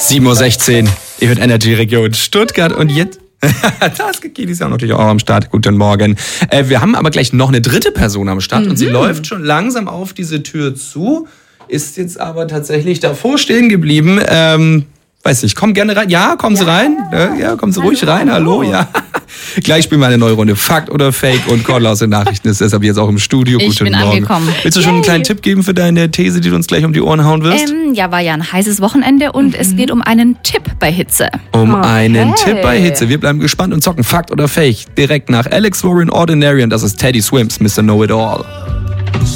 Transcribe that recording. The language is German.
7:16 Uhr. Ihr hört Energy Region Stuttgart und jetzt... Das Kiki ist ja natürlich auch am Start. Guten Morgen. Wir haben aber gleich noch eine dritte Person am Start und sie läuft schon langsam auf diese Tür zu, ist jetzt aber tatsächlich davor stehen geblieben. Weiß nicht, komm gerne rein. Ja, kommen Sie rein. Ja, kommen Sie ruhig rein. Hallo, ja. Gleich spielen wir eine neue Runde. Fakt oder Fake und Cordula aus den Nachrichten ist deshalb jetzt auch im Studio. Ich bin Morgen. Angekommen. Willst du schon einen kleinen Tipp geben für deine These, die du uns gleich um die Ohren hauen wirst? Ja, war ja ein heißes Wochenende und es geht um einen Tipp bei Hitze. Einen Tipp bei Hitze. Wir bleiben gespannt und zocken Fakt oder Fake. Direkt nach Alex Warren Ordinary und das ist Teddy Swims, Mr. Know It All.